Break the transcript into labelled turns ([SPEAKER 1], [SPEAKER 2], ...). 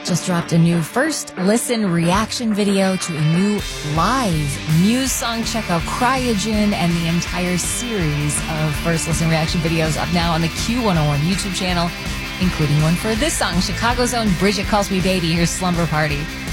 [SPEAKER 1] just dropped a new First Listen reaction video to a new live Muse song. Check out Cryogen and the entire series of First Listen reaction videos up now on the Q101 YouTube channel, including one for this song, Chicago's own Bridget Calls Me Baby. Here's Slumber Party.